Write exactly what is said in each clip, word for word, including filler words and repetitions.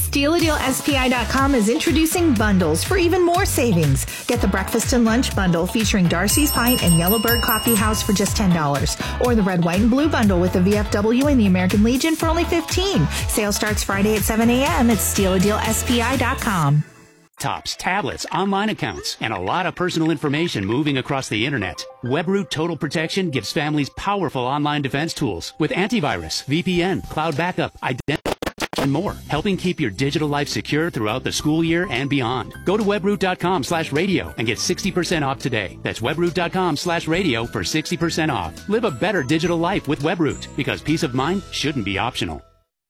Steal A Deal S P I dot com is introducing bundles for even more savings. Get the breakfast and lunch bundle featuring Darcy's Pint and Yellowbird Coffee House for just ten dollars. Or the red, white, and blue bundle with the V F W and the American Legion for only fifteen dollars. Sale starts Friday at seven a.m. at Steal A Deal S P I dot com. Laptops, tablets, online accounts, and a lot of personal information moving across the internet. WebRoot Total Protection gives families powerful online defense tools with antivirus, V P N, cloud backup, identity, and more, helping keep your digital life secure throughout the school year and beyond. Go to webroot.com slash radio and get sixty percent off today. That's webroot.com slash radio for sixty percent off. Live a better digital life with WebRoot, because peace of mind shouldn't be optional.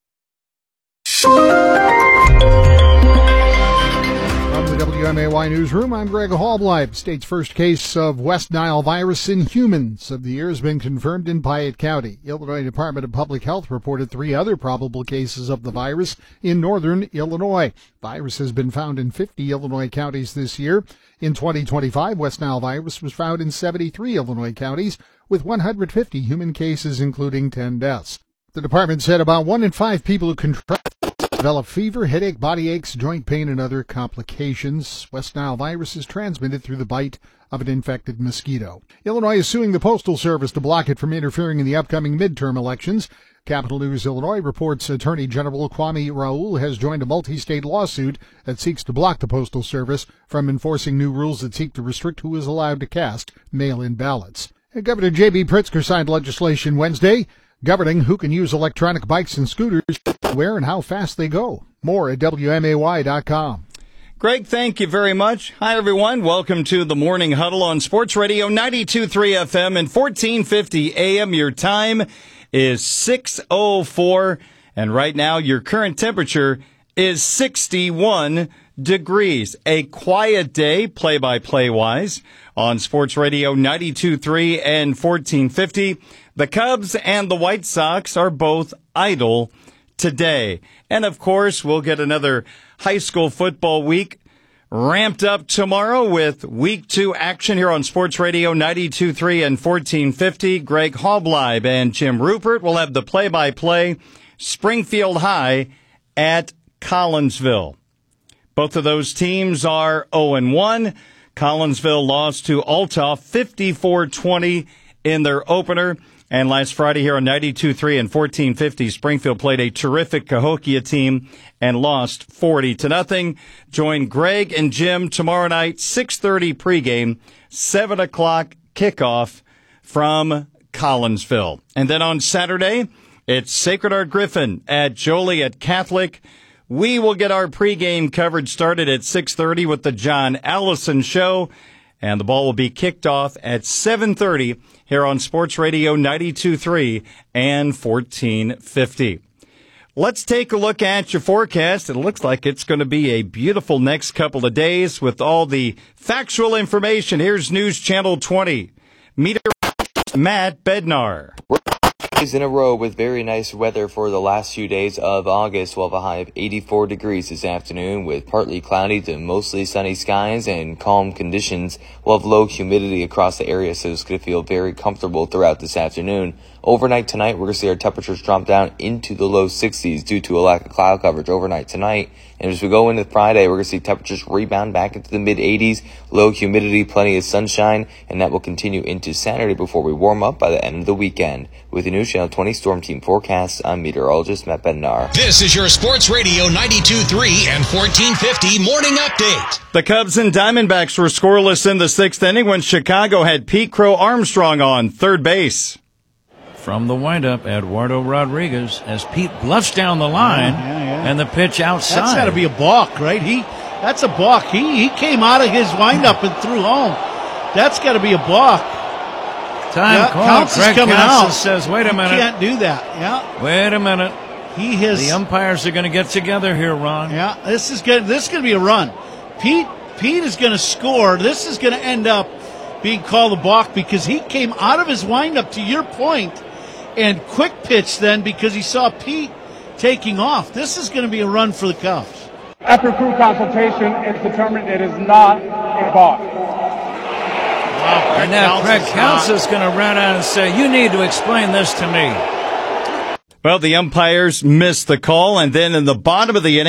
From the W M A Y Newsroom, I'm Greg Hallbleib. State's first case of West Nile virus in humans of the year has been confirmed in Piatt County. Illinois Department of Public Health reported three other probable cases of the virus in northern Illinois. Virus has been found in fifty Illinois counties this year. In twenty twenty-five, West Nile virus was found in seventy-three Illinois counties, with one hundred fifty human cases, including ten deaths. The department said about one in five people who contract develop fever, headache, body aches, joint pain, and other complications. West Nile virus is transmitted through the bite of an infected mosquito. Illinois is suing the Postal Service to block it from interfering in the upcoming midterm elections. Capital News Illinois reports Attorney General Kwame Raoul has joined a multi-state lawsuit that seeks to block the Postal Service from enforcing new rules that seek to restrict who is allowed to cast mail-in ballots. And Governor J B. Pritzker signed legislation Wednesday governing who can use electronic bikes and scooters, where and how fast they go. More at W M A Y dot com. Greg, thank you very much. Hi, everyone. Welcome to the Morning Huddle on Sports Radio ninety-two point three F M and fourteen fifty A M. Your time is six oh four, and right now your current temperature is sixty-one degrees. A quiet day, play-by-play wise, on Sports Radio ninety-two point three and fourteen fifty. The Cubs and the White Sox are both idle today. And, of course, we'll get another high school football week ramped up tomorrow with week two action here on Sports Radio ninety-two point three and fourteen fifty. Greg Hallbleib and Jim Rupert will have the play-by-play. Springfield High at Collinsville. Both of those teams are oh and one. Collinsville lost to Althoff fifty-four twenty in their opener. And last Friday here on ninety-two point three and fourteen fifty, Springfield played a terrific Cahokia team and lost forty to nothing. Join Greg and Jim tomorrow night, six thirty pregame, seven o'clock kickoff from Collinsville. And then on Saturday, it's Sacred Heart Griffin at Joliet Catholic. We will get our pregame coverage started at six thirty with the John Allison Show. And the ball will be kicked off at seven thirty here on Sports Radio ninety-two point three and fourteen fifty. Let's take a look at your forecast. It looks like it's going to be a beautiful next couple of days with all the factual information. Here's News Channel twenty. Meteorologist Matt Bednar. In a row with very nice weather for the last few days of August. We'll have a high of eighty-four degrees this afternoon with partly cloudy to mostly sunny skies and calm conditions. We'll have low humidity across the area, so it's going to feel very comfortable throughout this afternoon. Overnight tonight, we're going to see our temperatures drop down into the low sixties due to a lack of cloud coverage overnight tonight. And as we go into Friday, we're going to see temperatures rebound back into the mid-eighties, low humidity, plenty of sunshine, and that will continue into Saturday before we warm up by the end of the weekend. With the News Channel twenty Storm Team forecast, I'm meteorologist Matt Bednar. This is your Sports Radio ninety-two point three and fourteen fifty Morning Update. The Cubs and Diamondbacks were scoreless in the sixth inning when Chicago had Pete Crow Armstrong on third base. From the windup, Eduardo Rodriguez as Pete bluffs down the line, yeah, yeah, yeah. and the pitch outside. That's got to be a balk, right? He, that's a balk. He he came out of his windup and threw home. That's got to be a balk. Time yeah, call. Counts Greg is coming Counsell out. says, "Wait a minute, you can't do that." Yeah. Wait a minute. He has. The umpires are going to get together here, Ron. Yeah. This is good. This is going to be a run. Pete Pete is going to score. This is going to end up being called a balk because he came out of his windup. To your point. And quick pitch then because he saw Pete taking off. This is going to be a run for the Cubs. After crew consultation, it's determined it is not a balk. Wow, and now Craig Counsell is going to run out and say, "You need to explain this to me." Well, the umpires missed the call, and then in the bottom of the inning,